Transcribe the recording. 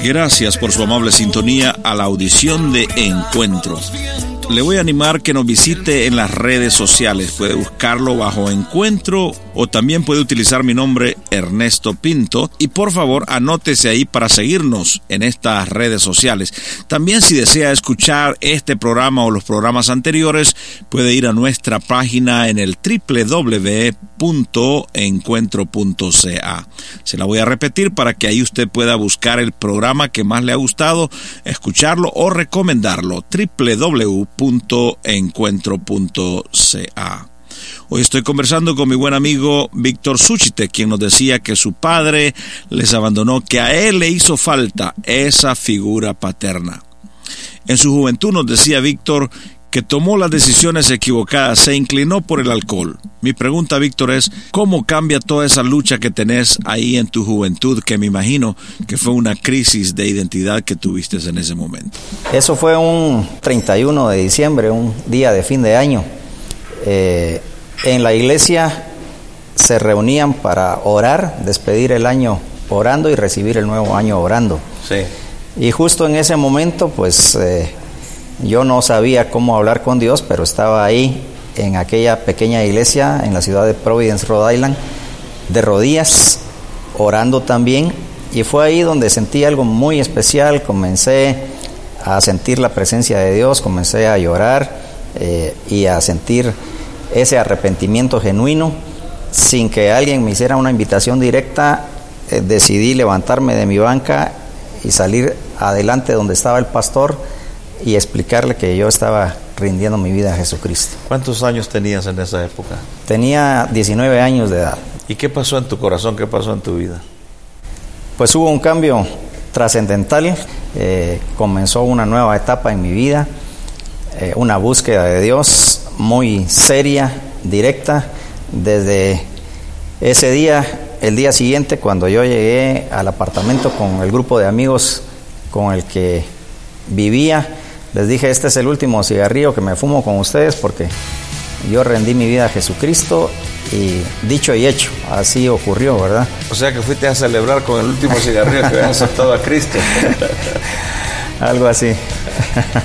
Gracias por su amable sintonía a la audición de Encuentro. Le voy a animar que nos visite en las redes sociales. Puede buscarlo bajo Encuentro o también puede utilizar mi nombre Ernesto Pinto. Y por favor, anótese ahí para seguirnos en estas redes sociales. También si desea escuchar este programa o los programas anteriores, puede ir a nuestra página en el www.encuentro.ca. Se la voy a repetir para que ahí usted pueda buscar el programa que más le ha gustado, escucharlo o recomendarlo. www.encuentro.ca. Hoy estoy conversando con mi buen amigo Víctor Suchite, quien nos decía que su padre les abandonó, que a él le hizo falta esa figura paterna. En su juventud, nos decía Víctor, que tomó las decisiones equivocadas, se inclinó por el alcohol. Mi pregunta, Víctor, es ¿cómo cambia toda esa lucha que tenés ahí en tu juventud, que me imagino que fue una crisis de identidad que tuviste en ese momento? Eso fue un 31 de diciembre, un día de fin de año. En la iglesia se reunían para orar, despedir el año orando y recibir el nuevo año orando. Sí. Y justo en ese momento, pues yo no sabía cómo hablar con Dios, pero estaba ahí en aquella pequeña iglesia en la ciudad de Providence, Rhode Island, de rodillas, orando también. Y fue ahí donde sentí algo muy especial. Comencé a sentir la presencia de Dios, comencé a llorar y a sentir ese arrepentimiento genuino. Sin que alguien me hiciera una invitación directa, decidí levantarme de mi banca y salir adelante donde estaba el pastor y explicarle que yo estaba rindiendo mi vida a Jesucristo. ¿Cuántos años tenías en esa época? Tenía 19 años de edad. ¿Y qué pasó en tu corazón? ¿Qué pasó en tu vida? Pues hubo un cambio trascendental. Comenzó una nueva etapa en mi vida, una búsqueda de Dios muy seria, directa. Desde ese día, el día siguiente, cuando yo llegué al apartamento con el grupo de amigos con el que vivía, les dije, este es el último cigarrillo que me fumo con ustedes porque yo rendí mi vida a Jesucristo. Y dicho y hecho, así ocurrió, ¿verdad? O sea que fuiste a celebrar con el último cigarrillo que habían aceptado a Cristo. Algo así.